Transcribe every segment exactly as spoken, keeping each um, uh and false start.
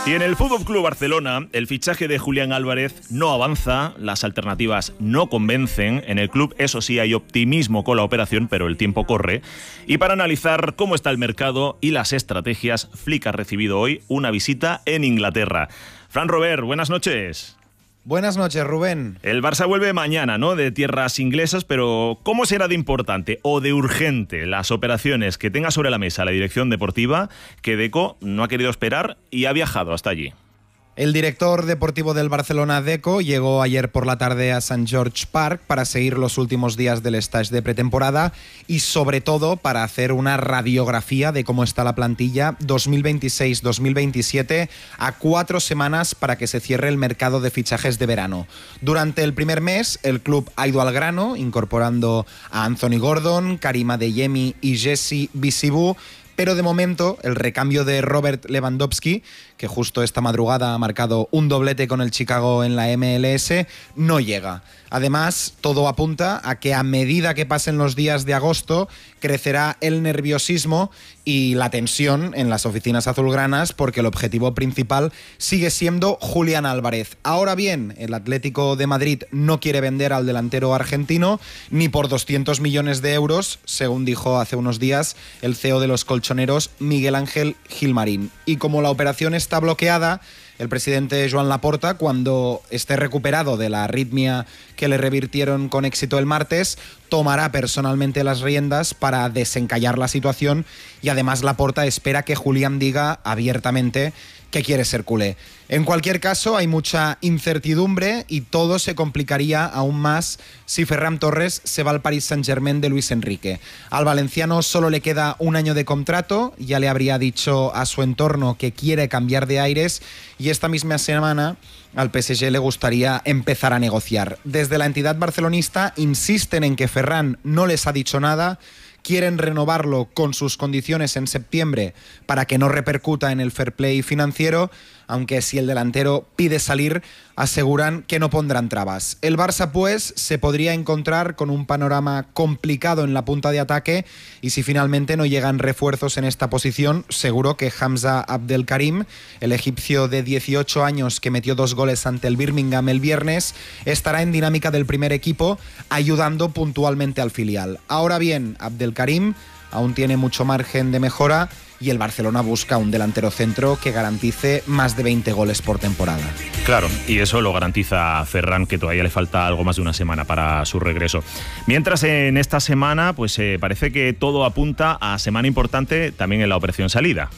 Y en el Fútbol Club Barcelona, el fichaje de Julián Álvarez no avanza, las alternativas no convencen. En el club, eso sí, hay optimismo con la operación, pero el tiempo corre. Y para analizar cómo está el mercado y las estrategias, Flick ha recibido hoy una visita en Inglaterra. Fran Robert, buenas noches. Buenas noches, Rubén. El Barça vuelve mañana, ¿no?, de tierras inglesas, pero ¿cómo será de importante o de urgente las operaciones que tenga sobre la mesa la dirección deportiva, que Deco no ha querido esperar y ha viajado hasta allí? El director deportivo del Barcelona, Deco, llegó ayer por la tarde a Saint George Park para seguir los últimos días del stage de pretemporada y, sobre todo, para hacer una radiografía de cómo está la plantilla dos mil veintiséis dos mil veintisiete a cuatro semanas para que se cierre el mercado de fichajes de verano. Durante el primer mes, el club ha ido al grano, incorporando a Anthony Gordon, Karim Adeyemi y Jesse Bissibu. Pero de momento el recambio de Robert Lewandowski, que justo esta madrugada ha marcado un doblete con el Chicago en la M L S, no llega. Además, todo apunta a que a medida que pasen los días de agosto crecerá el nerviosismo y la tensión en las oficinas azulgranas, porque el objetivo principal sigue siendo Julián Álvarez. Ahora bien, el Atlético de Madrid no quiere vender al delantero argentino ni por doscientos millones de euros, según dijo hace unos días el C E O de los colchoneros, Miguel Ángel Gilmarín. Y como la operación está bloqueada, el presidente Joan Laporta, cuando esté recuperado de la arritmia que le revirtieron con éxito el martes, tomará personalmente las riendas para desencallar la situación, y además Laporta espera que Julián diga abiertamente que quiere ser culé. En cualquier caso, hay mucha incertidumbre y todo se complicaría aún más si Ferran Torres se va al Paris Saint-Germain de Luis Enrique. Al valenciano solo le queda un año de contrato, ya le habría dicho a su entorno que quiere cambiar de aires, y esta misma semana al P S G le gustaría empezar a negociar. Desde la entidad barcelonista insisten en que Ferran no les ha dicho nada, quieren renovarlo con sus condiciones en septiembre para que no repercuta en el fair play financiero, aunque si el delantero pide salir, aseguran que no pondrán trabas. El Barça, pues, se podría encontrar con un panorama complicado en la punta de ataque, y si finalmente no llegan refuerzos en esta posición, seguro que Hamza Abdelkarim, el egipcio de dieciocho años que metió dos goles ante el Birmingham el viernes, estará en dinámica del primer equipo, ayudando puntualmente al filial. Ahora bien, Abdelkarim aún tiene mucho margen de mejora, y el Barcelona busca un delantero centro que garantice más de veinte goles por temporada. Claro, y eso lo garantiza Ferran, que todavía le falta algo más de una semana para su regreso. Mientras, en esta semana, pues eh, parece que todo apunta a semana importante también en la operación salida.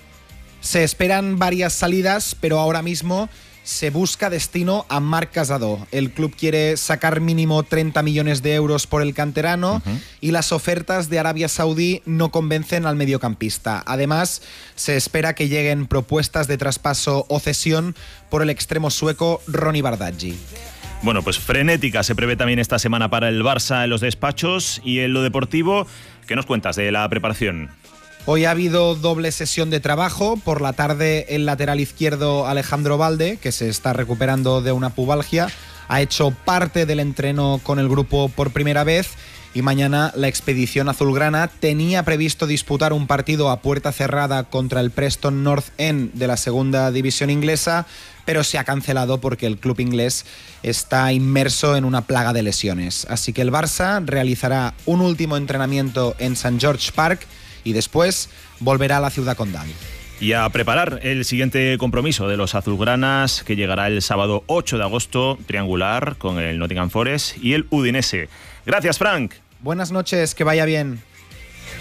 Se esperan varias salidas, pero ahora mismo se busca destino a Marc Casado. El club quiere sacar mínimo treinta millones de euros por el canterano, uh-huh. y las ofertas de Arabia Saudí no convencen al mediocampista. Además, se espera que lleguen propuestas de traspaso o cesión por el extremo sueco Ronny Bardghji. Bueno, pues frenética se prevé también esta semana para el Barça en los despachos. Y en lo deportivo, ¿qué nos cuentas de la preparación? Hoy ha habido doble sesión de trabajo. Por la tarde, el lateral izquierdo Alejandro Balde, que se está recuperando de una pubalgia, ha hecho parte del entreno con el grupo por primera vez, y mañana la expedición azulgrana tenía previsto disputar un partido a puerta cerrada contra el Preston North End de la segunda división inglesa, pero se ha cancelado porque el club inglés está inmerso en una plaga de lesiones. Así que el Barça realizará un último entrenamiento en Saint George Park y después volverá a la ciudad condal. Y a preparar el siguiente compromiso de los azulgranas, que llegará el sábado ocho de agosto, triangular, con el Nottingham Forest y el Udinese. Gracias, Frank. Buenas noches, que vaya bien.